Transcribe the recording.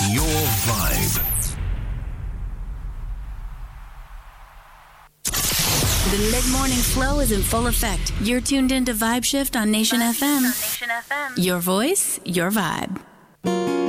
your vibe. The mid-morning flow is in full effect. You're tuned into Vibe Shift on Nation FM. Your voice, your vibe.